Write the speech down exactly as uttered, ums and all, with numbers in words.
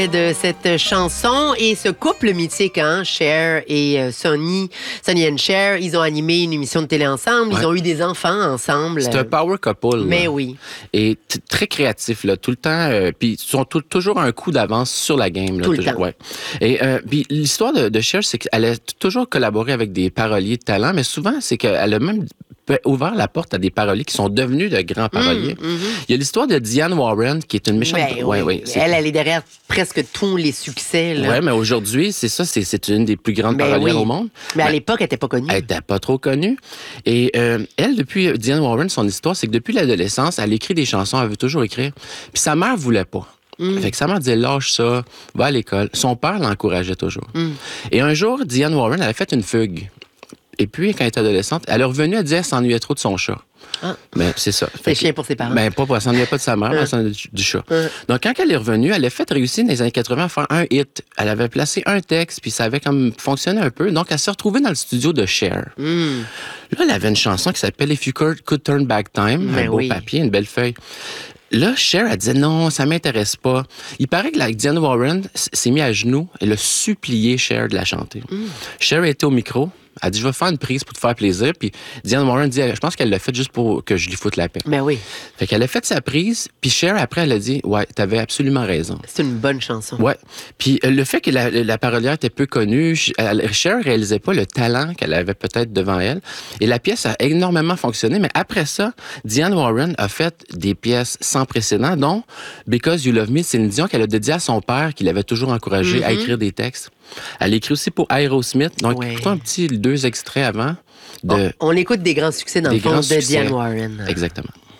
De cette chanson et ce couple mythique, hein, Cher et euh, Sonny, Sonny and Cher, ils ont animé une émission de télé ensemble, ouais. Ils ont eu des enfants ensemble. C'est un power couple. Mais là. oui. Et t- très créatif, là, tout le temps. Euh, puis ils sont tout, toujours un coup d'avance sur la game. Là, tout le toujours, temps. Ouais. Et euh, puis l'histoire de, de Cher, c'est qu'elle a toujours collaboré avec des paroliers de talent, mais souvent, c'est qu'elle a même ouvert la porte à des paroliers qui sont devenus de grands paroliers. Mmh, mmh. Il y a l'histoire de Diane Warren, qui est une méchante... Ben, ouais, oui. ouais, c'est... Elle, elle est derrière presque tous les succès. Là. Oui, mais aujourd'hui, c'est ça, c'est, c'est une des plus grandes ben, parolières oui. au monde. Mais à ben, l'époque, elle n'était pas connue. Elle n'était pas trop connue. Et euh, elle, depuis Diane Warren, son histoire, c'est que depuis l'adolescence, elle écrit des chansons, elle veut toujours écrire. Puis sa mère voulait pas. Mm. Fait que sa mère disait, lâche ça, va à l'école. Son père l'encourageait toujours. Mm. Et un jour, Diane Warren, elle a fait une fugue. Et puis, quand elle était adolescente, elle est revenue, elle disait qu'elle s'ennuyait trop de son chat. Ah. Ben, c'est ça. C'est chien pour ses parents. Ben, pas, elle s'ennuyait pas de sa mère, mais elle s'ennuyait du, du chat. Euh. Donc, quand elle est revenue, elle a fait réussir dans les années quatre-vingts à faire un hit. Elle avait placé un texte, puis ça avait comme fonctionné un peu. Donc, elle s'est retrouvée dans le studio de Cher. Mm. Là, elle avait une chanson qui s'appelle If You Could, Could Turn Back Time. Ben un beau oui. papier, une belle feuille. Là, Cher, elle disait non, ça m'intéresse pas. Il paraît que la Diane Warren s'est mise à genoux. Elle a supplié Cher de la chanter. Mm. Cher était au micro. Elle dit, je vais faire une prise pour te faire plaisir. Puis Diane Warren dit, je pense qu'elle l'a fait juste pour que je lui foute la paix. Ben oui. Fait qu'elle a fait sa prise. Puis Cher, après, elle a dit, ouais, t'avais absolument raison. C'est une bonne chanson. Ouais. Puis euh, le fait que la, la parolière était peu connue, elle, Cher réalisait pas le talent qu'elle avait peut-être devant elle. Et la pièce a énormément fonctionné. Mais après ça, Diane Warren a fait des pièces sans précédent, dont Because You Love Me, c'est une Dion qu'elle a dédiée à son père, qui l'avait toujours encouragé mm-hmm. à écrire des textes. Elle écrit aussi pour Aerosmith. Donc, ouais. écoutons un petit deux extraits avant. De, on, on écoute des grands succès dans le le fond de succès. Diane Warren. Exactement.